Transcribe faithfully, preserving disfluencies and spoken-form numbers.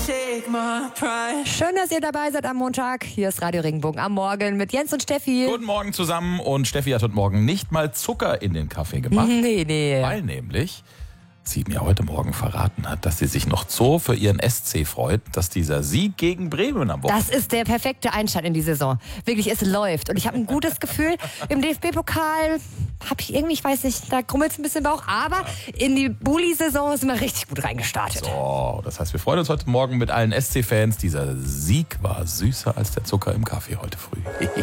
Schön, dass ihr dabei seid am Montag. Hier ist Radio Regenbogen am Morgen mit Jens und Steffi. Guten Morgen zusammen. Und Steffi hat heute Morgen nicht mal Zucker in den Kaffee gemacht. Nee, nee. Weil nämlich sie mir heute Morgen verraten hat, dass sie sich noch so für ihren S C freut, dass dieser Sieg gegen Bremen am Wochenende... Das ist der perfekte Einstand in die Saison. Wirklich, es läuft. Und ich habe ein gutes Gefühl. Im D F B-Pokal habe ich irgendwie, ich weiß nicht, da krummelt es ein bisschen Bauch. Aber in die Bulli-Saison sind wir richtig gut reingestartet. So, das heißt, wir freuen uns heute Morgen mit allen S C-Fans. Dieser Sieg war süßer als der Zucker im Kaffee heute früh.